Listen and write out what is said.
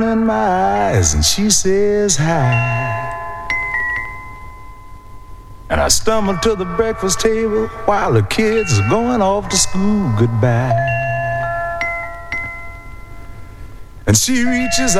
in my eyes and she says hi. And I stumble to the breakfast table while the kids are going off to school goodbye. And she reaches